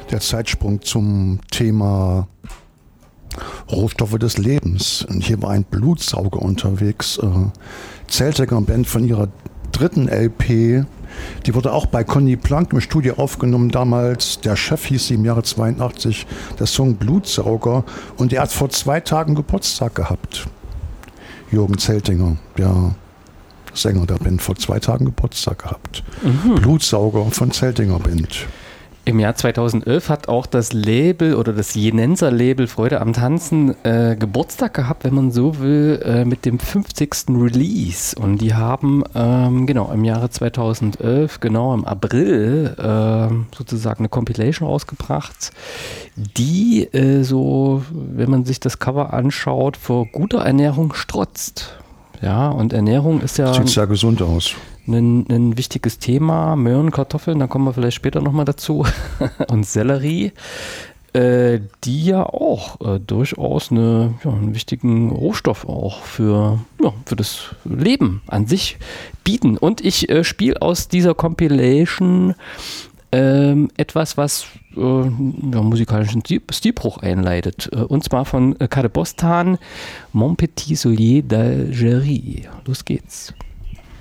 Der Zeitsprung zum Thema Rohstoffe des Lebens. Und hier war ein Blutsauger unterwegs. Zeltinger Band von ihrer dritten LP. Die wurde auch bei Conny Plank im Studio aufgenommen damals. Der Chef hieß sie im Jahre 82, der Song Blutsauger. Und er hat vor 2 Tagen Geburtstag gehabt. Jürgen Zeltinger, der Sänger der Band, vor 2 Tagen Geburtstag gehabt. Blutsauger von Zeltinger Band. Im Jahr 2011 hat auch das Label oder das Jenenser Label Freude am Tanzen Geburtstag gehabt, wenn man so will, mit dem 50. Release. Und die haben im Jahre 2011, genau im April, sozusagen eine Compilation rausgebracht, die wenn man sich das Cover anschaut, vor guter Ernährung strotzt. Ja, und Ernährung ist ja... Sieht sehr gesund aus. Ein wichtiges Thema, Möhren, Kartoffeln, da kommen wir vielleicht später nochmal dazu, und Sellerie, die ja auch durchaus einen wichtigen Rohstoff auch für das Leben an sich bieten. Und ich spiele aus dieser Compilation etwas, was musikalischen Stilbruch einleitet. Und zwar von Kadebostan, Mon Petit Soulier d'Algérie. Los geht's.